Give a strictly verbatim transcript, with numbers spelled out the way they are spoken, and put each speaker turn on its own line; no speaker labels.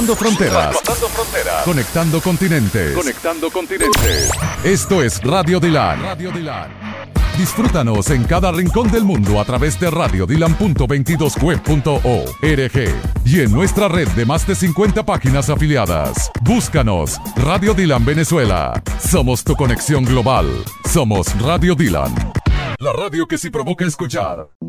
Fronteras,
Traspasando fronteras,
conectando continentes.
conectando continentes.
Esto es Radio Dylan. Radio Dylan. Disfrútanos en cada rincón del mundo a través de radio dylan punto veintidós web punto org y en nuestra red de más de cincuenta páginas afiliadas. Búscanos, Radio Dylan Venezuela. Somos tu conexión global. Somos Radio Dylan. La radio que sí provoca escuchar.